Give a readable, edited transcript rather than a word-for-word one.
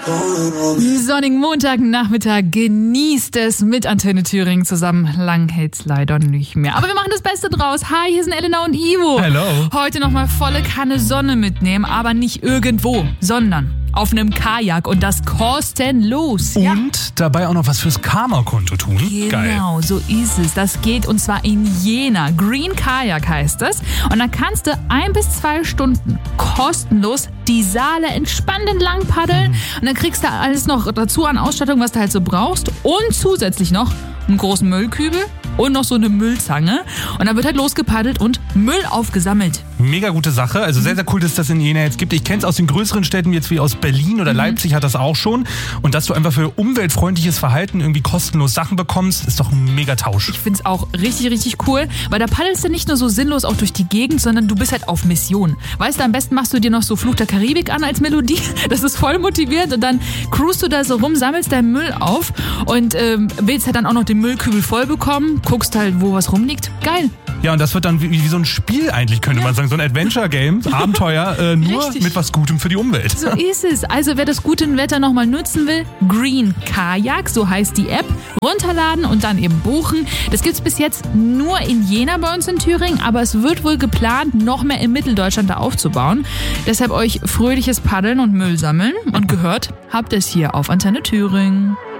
Sonnigen Montagnachmittag, genießt es mit Antenne Thüringen zusammen. Lang hält's leider nicht mehr. Aber wir machen das Beste draus. Hi, hier sind Elena und Ivo. Hallo. Heute nochmal volle Kanne Sonne mitnehmen, aber nicht irgendwo, sondern auf einem Kajak und das kostenlos. Und dabei auch noch was fürs Karma-Konto tun. Geil. Genau, so ist es. Das geht und zwar in Jena. Green Kajak heißt es. Und da kannst du 1 bis 2 Stunden kostenlos die Saale entspannt entlang paddeln. Und dann kriegst du alles noch dazu an Ausstattung, was du halt so brauchst. Und zusätzlich noch einen großen Müllkübel und noch so eine Müllzange. Und dann wird halt losgepaddelt und Müll aufgesammelt. Mega gute Sache. Also sehr, sehr cool, dass das in Jena jetzt gibt. Ich kenne es aus den größeren Städten, jetzt wie aus Berlin oder Leipzig hat das auch schon. Und dass du einfach für umweltfreundliches Verhalten irgendwie kostenlos Sachen bekommst, ist doch ein mega Tausch. Ich finde es auch richtig, richtig cool, weil da paddelst du nicht nur so sinnlos auch durch die Gegend, sondern du bist halt auf Mission. Weißt du, am besten machst du dir noch so Fluch der Karibik an als Melodie. Das ist voll motivierend und dann cruist du da so rum, sammelst deinen Müll auf und willst halt dann auch noch den Müllkübel voll bekommen, guckst halt, wo was rumliegt. Geil. Ja, und das wird dann wie so ein Spiel eigentlich, könnte man sagen. So ein Adventure-Game, Abenteuer, nur Richtig. mit was Gutem für die Umwelt. So ist es. Also wer das gute Wetter nochmal nutzen will, Green Kajak, so heißt die App, runterladen und dann eben buchen. Das gibt's bis jetzt nur in Jena bei uns in Thüringen, aber es wird wohl geplant, noch mehr in Mitteldeutschland da aufzubauen. Deshalb euch fröhliches Paddeln und Müll sammeln. Und gehört habt ihr es hier auf Antenne Thüringen.